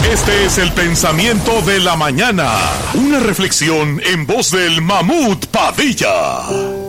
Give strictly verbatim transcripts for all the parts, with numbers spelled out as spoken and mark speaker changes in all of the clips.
Speaker 1: Este es el pensamiento de la mañana. Una reflexión en voz del Mamut Padilla.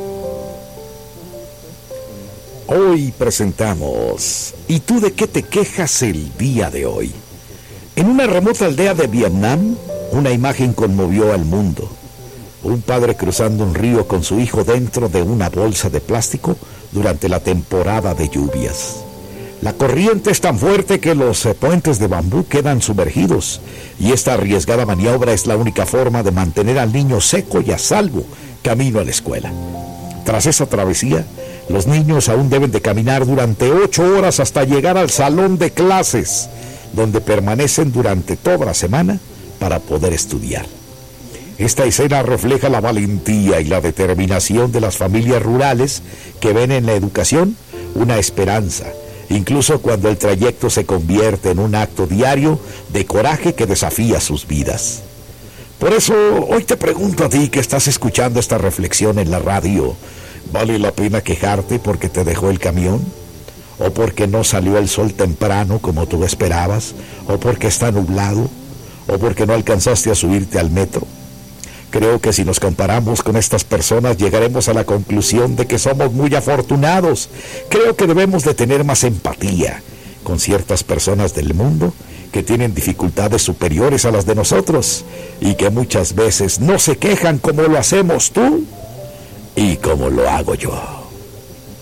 Speaker 2: Hoy presentamos ¿Y tú de qué te quejas el día de hoy? En una remota aldea de Vietnam, una imagen conmovió al mundo. Un padre cruzando un río con su hijo dentro de una bolsa de plástico durante la temporada de lluvias. La corriente es tan fuerte que los puentes de bambú quedan sumergidos, y esta arriesgada maniobra es la única forma de mantener al niño seco y a salvo camino a la escuela. Tras esa travesía, los niños aún deben de caminar durante ocho horas hasta llegar al salón de clases, donde permanecen durante toda la semana para poder estudiar. Esta escena refleja la valentía y la determinación de las familias rurales que ven en la educación una esperanza, incluso cuando el trayecto se convierte en un acto diario de coraje que desafía sus vidas. Por eso, hoy te pregunto a ti que estás escuchando esta reflexión en la radio, ¿vale la pena quejarte porque te dejó el camión? ¿O porque no salió el sol temprano como tú esperabas? ¿O porque está nublado? ¿O porque no alcanzaste a subirte al metro? Creo que si nos comparamos con estas personas llegaremos a la conclusión de que somos muy afortunados. Creo que debemos de tener más empatía con ciertas personas del mundo que tienen dificultades superiores a las de nosotros y que muchas veces no se quejan como lo hacemos tú y como lo hago yo.